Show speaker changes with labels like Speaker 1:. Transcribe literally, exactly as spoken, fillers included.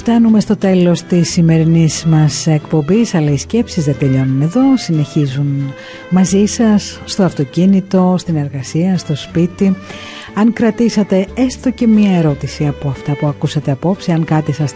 Speaker 1: Φτάνουμε στο τέλος της σημερινής μας εκπομπής, αλλά οι σκέψεις δεν τελειώνουν εδώ, συνεχίζουν μαζί σας στο αυτοκίνητο, στην εργασία, στο σπίτι. Αν κρατήσατε έστω και μία ερώτηση από αυτά που ακούσατε απόψε, αν κάτι σας